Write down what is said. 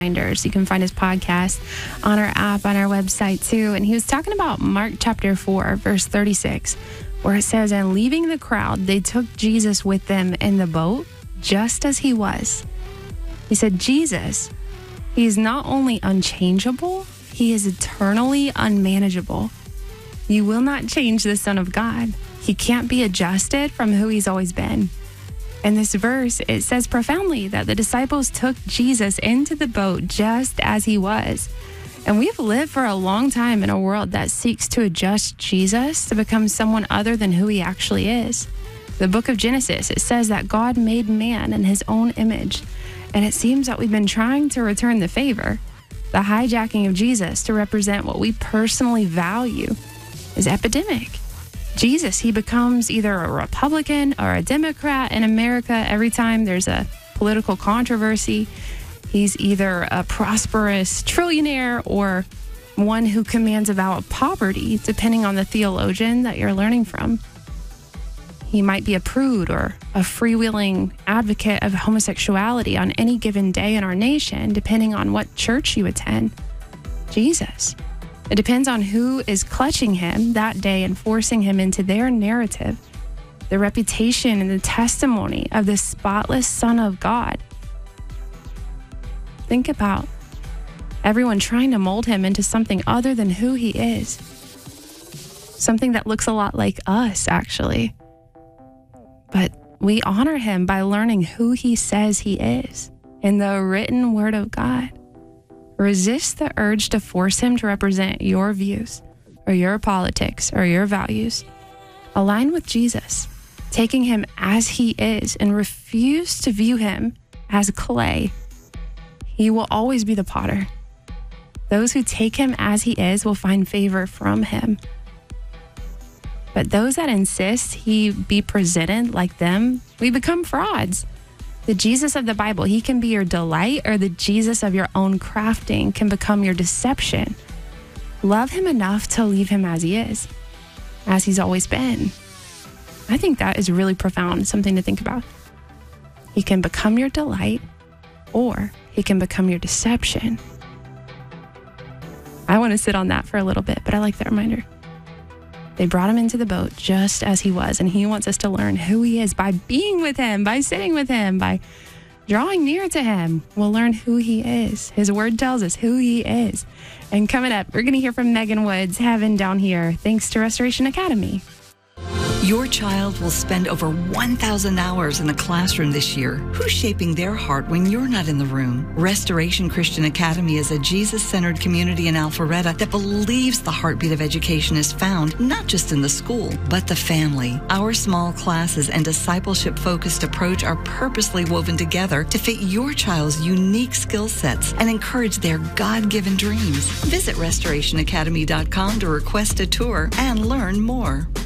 Reminders. You can find his podcast on our app, on our website too. And he was talking about Mark chapter 4, verse 36, where it says, "And leaving the crowd, they took Jesus with them in the boat, just as he was." He said, Jesus, he is not only unchangeable, he is eternally unmanageable. You will not change the Son of God. He can't be adjusted from who he's always been. In this verse, it says profoundly that the disciples took Jesus into the boat just as he was. And we've lived for a long time in a world that seeks to adjust Jesus to become someone other than who he actually is. The book of Genesis, it says that God made man in his own image. And it seems that we've been trying to return the favor. The hijacking of Jesus to represent what we personally value is epidemic. Jesus, he becomes either a Republican or a Democrat in America every time there's a political controversy. He's either a prosperous trillionaire or one who commands a vow of poverty, depending on the theologian that you're learning from. He might be a prude or a freewheeling advocate of homosexuality on any given day in our nation, depending on what church you attend. Jesus. It depends on who is clutching him that day and forcing him into their narrative. The reputation and the testimony of the spotless Son of God. Think about everyone trying to mold him into something other than who he is. Something that looks a lot like us, actually. But we honor him by learning who he says he is in the written word of God. Resist the urge to force him to represent your views or your politics or your values. Align with Jesus, taking him as he is, and refuse to view him as clay. He will always be the potter. Those who take him as he is will find favor from him. But those that insist he be presented like them, we become frauds. The Jesus of the Bible, he can be your delight, or the Jesus of your own crafting can become your deception. Love him enough to leave him as he is, as he's always been. I think that is really profound, something to think about. He can become your delight, or he can become your deception. I want to sit on that for a little bit, but I like that reminder. They brought him into the boat just as he was, and he wants us to learn who he is by being with him, by sitting with him, by drawing near to him. We'll learn who he is. His word tells us who he is. And coming up, we're going to hear from Megan Woods, Heaven Down Here, thanks to Restoration Academy. Your child will spend over 1,000 hours in a classroom this year. Who's shaping their heart when you're not in the room? Restoration Christian Academy is a Jesus-centered community in Alpharetta that believes the heartbeat of education is found not just in the school, but the family. Our small classes and discipleship-focused approach are purposely woven together to fit your child's unique skill sets and encourage their God-given dreams. Visit restorationacademy.com to request a tour and learn more.